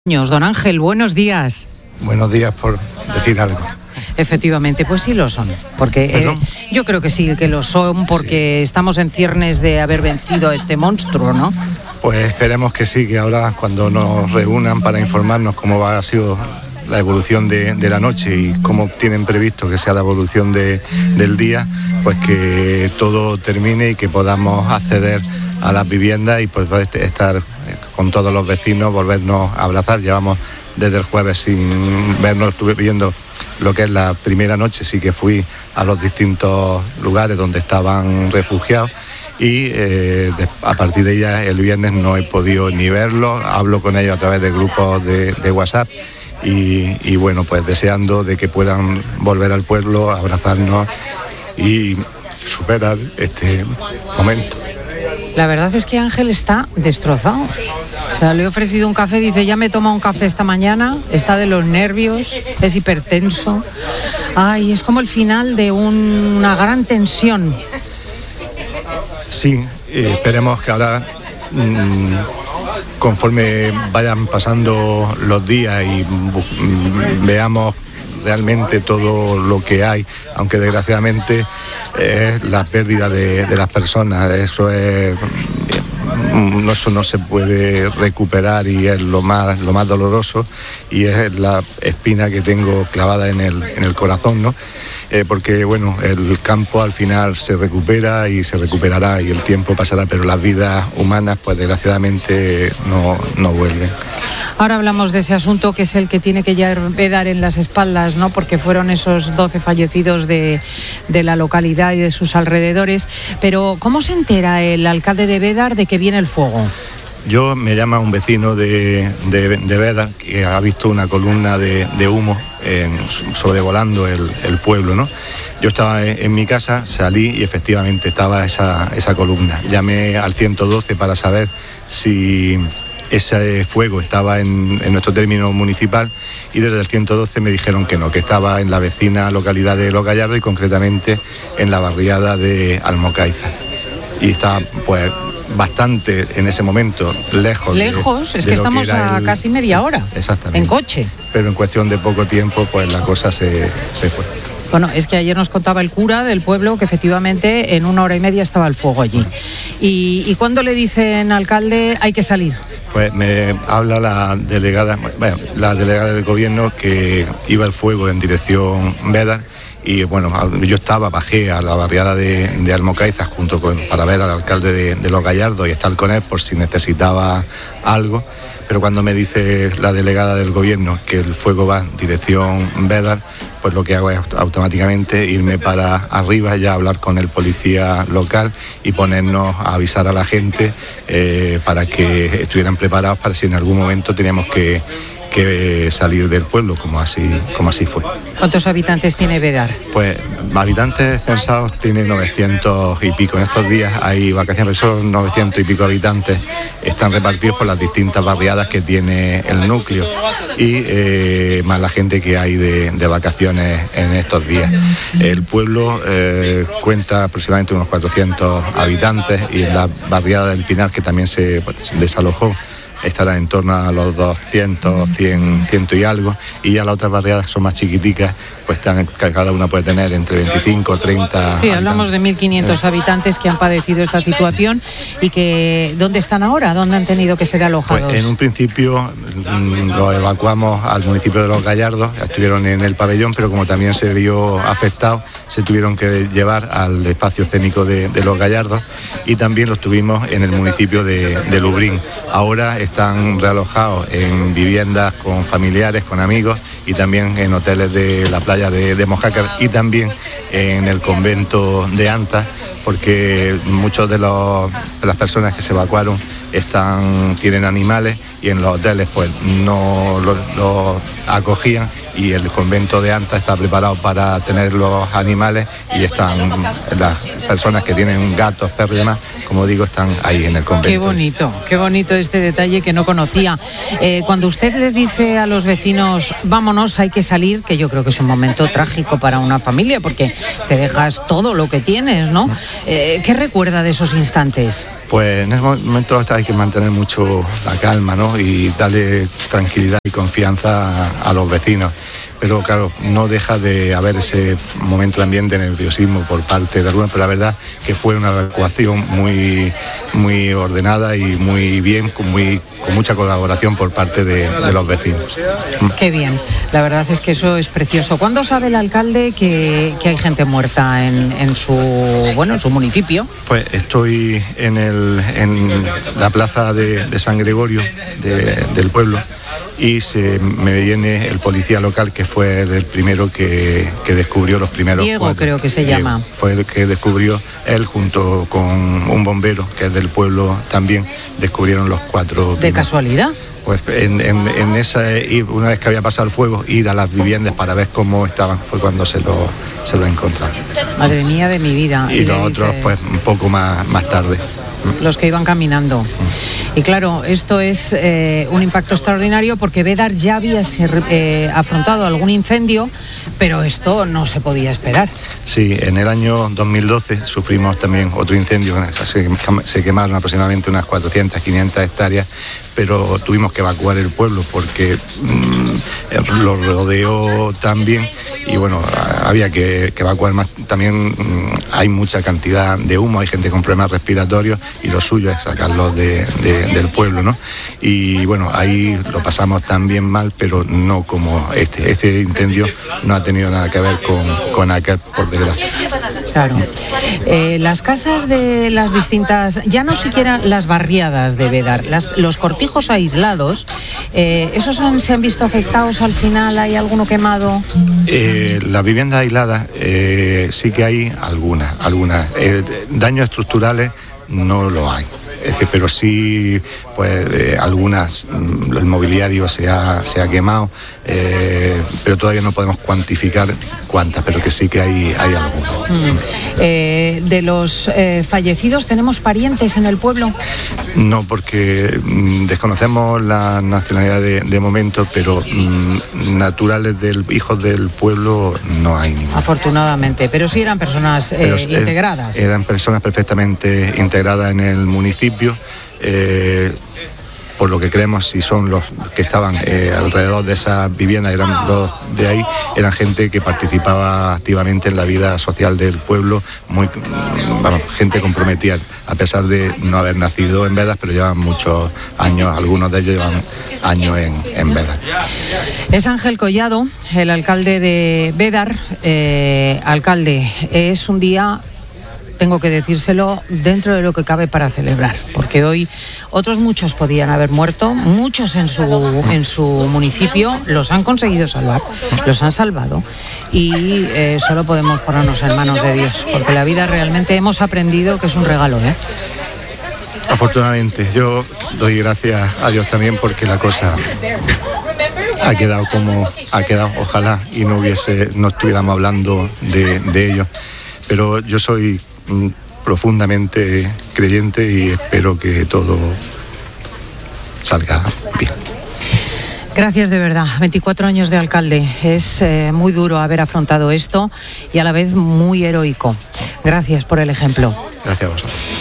Don Ángel, buenos días. Buenos días, por decir algo. Efectivamente, pues sí lo son, porque yo creo que sí que lo son, porque sí. Estamos en ciernes de haber vencido a este monstruo, ¿no? Pues esperemos que sí, que ahora cuando nos reúnan para informarnos cómo ha sido la evolución de la noche y cómo tienen previsto que sea la evolución del día, pues que todo termine y que podamos acceder a las viviendas y pues estar con todos los vecinos, volvernos a abrazar. Llevamos desde el jueves sin vernos, estuve viendo lo que es la primera noche, sí que fui a los distintos lugares donde estaban refugiados y a partir de ella el viernes no he podido ni verlos, hablo con ellos a través de grupos de WhatsApp y bueno, pues deseando de que puedan volver al pueblo, abrazarnos y superar este momento. La verdad es que Ángel está destrozado. O sea, le he ofrecido un café, dice, ya me he tomado un café esta mañana, está de los nervios, es hipertenso. Ay, es como el final de una gran tensión. Sí, esperemos que ahora, conforme vayan pasando los días y veamos realmente todo lo que hay, aunque desgraciadamente es la pérdida de las personas, eso no se puede recuperar y es lo más doloroso y es la espina que tengo clavada en el corazón, ¿no? Porque bueno, el campo al final se recupera y se recuperará y el tiempo pasará, pero las vidas humanas pues desgraciadamente no vuelven. Ahora hablamos de ese asunto que es el que tiene que ya Bédar en las espaldas, ¿no? Porque fueron esos 12 fallecidos de la localidad y de sus alrededores. Pero ¿cómo se entera el alcalde de Bédar de que viene el fuego? Me llama un vecino de Bédar que ha visto una columna de humo sobrevolando el pueblo, ¿no? Yo estaba en mi casa, salí y efectivamente estaba esa columna. Llamé al 112 para saber si ese fuego estaba en nuestro término municipal y desde el 112 me dijeron que no, que estaba en la vecina localidad de Los Gallardos y concretamente en la barriada de Almocaiza. Y estaba pues bastante en ese momento lejos. Es que estamos a casi media hora. Exactamente. En coche. Pero en cuestión de poco tiempo pues la cosa se fue. Bueno, es que ayer nos contaba el cura del pueblo que efectivamente en 1 hora y media estaba el fuego allí. ¿Y cuándo le dicen, alcalde, hay que salir? Pues me habla la delegada del gobierno que iba el fuego en dirección Bédar y bueno, yo bajé a la barriada de Almocaiza para ver al alcalde de Los Gallardos y estar con él por si necesitaba algo. Pero cuando me dice la delegada del gobierno que el fuego va en dirección Bédar, pues lo que hago es automáticamente irme para arriba y hablar con el policía local y ponernos a avisar a la gente para que estuvieran preparados para si en algún momento teníamos que salir del pueblo, como así fue. ¿Cuántos habitantes tiene Bédar? Pues habitantes censados tiene 900 y pico. En estos días hay vacaciones, esos 900 y pico habitantes están repartidos por las distintas barriadas que tiene el núcleo y más la gente que hay de vacaciones en estos días. El pueblo cuenta aproximadamente unos 400 habitantes y en la barriada del Pinar, que también se desalojó, estará en torno a los 200, 100 y algo, y ya las otras barriadas son más chiquiticas, pues cada una puede tener entre 25 o 30 Sí, hablamos de 1.500 habitantes que han padecido esta situación y que ¿dónde están ahora? ¿Dónde han tenido que ser alojados? Pues en un principio los evacuamos al municipio de Los Gallardos, estuvieron en el pabellón, pero como también se vio afectado, se tuvieron que llevar al espacio escénico de Los Gallardos y también los tuvimos en el municipio de Lubrín. Ahora están realojados en viviendas con familiares, con amigos y también en hoteles de la playa de Mojácar y también en el convento de Anta, porque muchos de las personas que se evacuaron tienen animales y en los hoteles pues no los acogían y el convento de Anta está preparado para tener los animales y están las personas que tienen gatos, perros y demás como digo, están ahí en el convento. Qué bonito este detalle que no conocía. Cuando usted les dice a los vecinos, vámonos, hay que salir, que yo creo que es un momento trágico para una familia, porque te dejas todo lo que tienes, ¿no? ¿Qué recuerda de esos instantes? Pues en ese momento hay que mantener mucho la calma, ¿no? Y darle tranquilidad y confianza a los vecinos. Pero claro, no deja de haber ese momento también de nerviosismo por parte de algunos, pero la verdad que fue una evacuación muy ordenada y muy bien, con mucha colaboración por parte de los vecinos. Qué bien, la verdad es que eso es precioso. ¿Cuándo sabe el alcalde que hay gente muerta en su municipio? Pues estoy en la plaza de San Gregorio del pueblo, y me viene el policía local, que fue el primero que descubrió los primeros Diego, 4. creo que se llama. Fue el que descubrió, él junto con un bombero que es del pueblo también, descubrieron los 4. ¿De casualidad? Pues en esa, una vez que había pasado el fuego, ir a las viviendas para ver cómo estaban, fue cuando se lo encontraron. Madre mía de mi vida. Y los otros pues un poco más tarde. Los que iban caminando. Y claro, esto es un impacto extraordinario, porque Bédar ya había afrontado algún incendio, pero esto no se podía esperar. Sí, en el año 2012 sufrimos también otro incendio, se quemaron aproximadamente unas 400, 500 hectáreas, pero tuvimos que evacuar el pueblo porque lo rodeó también, y bueno, había que evacuar más. También hay mucha cantidad de humo, hay gente con problemas respiratorios, y lo suyo es sacarlos del pueblo, ¿no? Y bueno, ahí lo pasamos también mal, pero no como este incendio no ha tenido nada que ver con aquel, por desgracia. Claro. Las casas de las distintas, ya no siquiera las barriadas de Bédar, los cortijos aislados, ¿esos se han visto afectados al final? ¿Hay alguno quemado? Las viviendas aisladas sí que hay algunas. Daños estructurales no lo hay. Pero sí, pues algunas, el mobiliario se ha quemado, pero todavía no podemos cuantificar cuántas, pero que sí que hay algunas. ¿De los fallecidos tenemos parientes en el pueblo? No, porque desconocemos la nacionalidad de momento, pero naturales hijos del pueblo no hay ninguno. Afortunadamente, pero sí eran personas integradas. Eran personas perfectamente integradas en el municipio. Por lo que creemos, si son los que estaban alrededor de esas viviendas, eran los de ahí, eran gente que participaba activamente en la vida social del pueblo, gente comprometida, a pesar de no haber nacido en Bédar, pero llevan muchos años, algunos de ellos llevan años en Bédar. Es Ángel Collado, el alcalde de Bédar. Alcalde, es un día, tengo que decírselo, dentro de lo que cabe para celebrar, porque hoy otros muchos podían haber muerto, muchos en su municipio los han conseguido salvar, los han salvado, y solo podemos ponernos en manos de Dios, porque la vida realmente hemos aprendido que es un regalo, ¿eh? Afortunadamente, yo doy gracias a Dios también, porque la cosa ha quedado como ha quedado. Ojalá y no estuviéramos hablando de ello, pero yo soy profundamente creyente y espero que todo salga bien. Gracias de verdad, 24 años de alcalde, es muy duro haber afrontado esto y a la vez muy heroico. Gracias por el ejemplo. Gracias a vosotros.